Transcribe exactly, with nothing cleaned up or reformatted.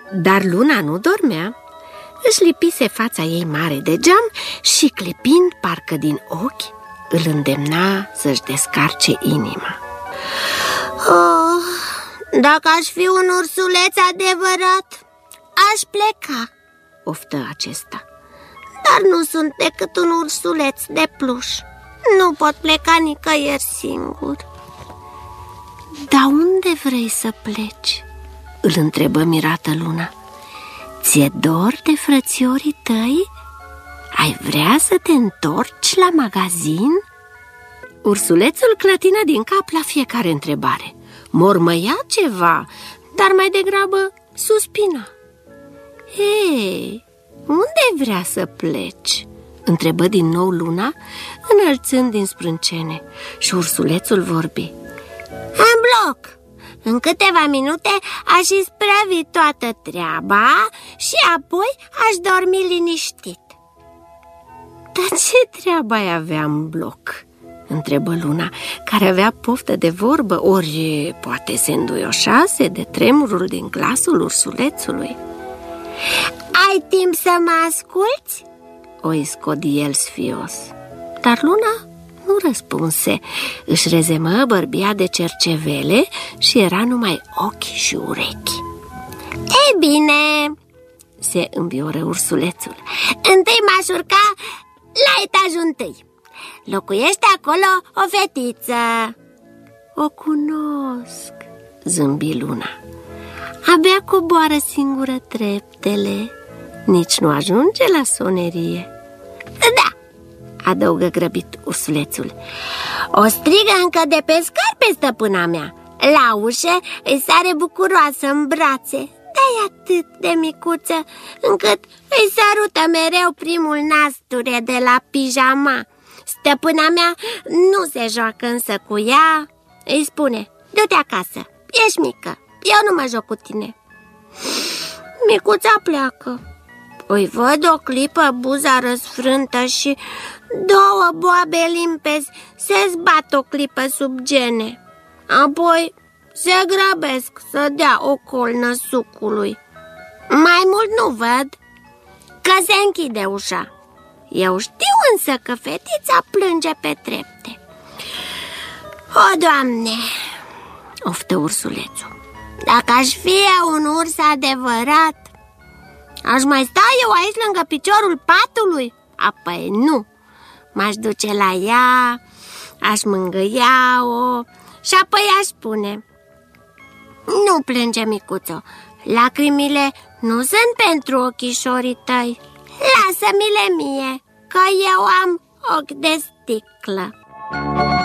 Dar Luna nu dormea. Își lipise fața ei mare de geam și, clipind parcă din ochi, îl îndemna să-și descarce inima. Oh, dacă aș fi un ursuleț adevărat, aș pleca, oftă acesta. Dar nu sunt decât un ursuleț de pluș. Nu pot pleca nicăieri singur. Dar unde vrei să pleci? Îl întrebă mirată Luna. Ți-e dor de frățiorii tăi? Ai vrea să te întorci la magazin? Ursulețul clătină din cap la fiecare întrebare. Mormăia ceva, dar mai degrabă suspina. Hei, unde vrea să pleci? Întrebă din nou Luna, înălțând din sprâncene. Și ursulețul vorbi. În bloc! În câteva minute aș isprăvi toată treaba și apoi aș dormi liniștit. Dar ce treabă ai avea în bloc? Întrebă Luna, care avea poftă de vorbă, ori poate se înduioșase de tremurul din glasul ursulețului. Ai timp să mă asculți? O iscodi el sfios. Dar Luna nu răspunse. Își rezemă bărbia de cercevele și era numai ochi și urechi. Ei bine, se învioră ursulețul, întâi m-aș urca la etajul întâi. Locuiește acolo o fetiță. O cunosc, zâmbi Luna. Abia coboară singură treptele. Nici nu ajunge la sonerie. Da, adăugă grăbit ursulețul. O strigă încă de pe scar pe stăpâna mea. La ușă îi sare bucuroasă în brațe, dar e atât de micuță încât îi sărută mereu primul nasture de la pijama. Stăpâna mea nu se joacă însă cu ea. Îi spune, du-te acasă, ești mică, eu nu mă joc cu tine. Micuța pleacă. Îi văd o clipă buza răsfrântă și două boabe limpezi se zbat o clipă sub gene. Apoi se grăbesc să dea o colnă sucului. Mai mult nu văd, că se închide ușa. Eu știu însă că fetița plânge pe trepte. O, Doamne, oftă ursulețul, dacă aș fi un urs adevărat, aș mai sta eu aici lângă piciorul patului? Apoi nu, m-aș duce la ea, aș mângâia-o și apoi aș spune, nu plânge, micuțo, lacrimile nu sunt pentru ochișorii tăi. Lasă-mi-le mie, că eu am ochi de sticlă.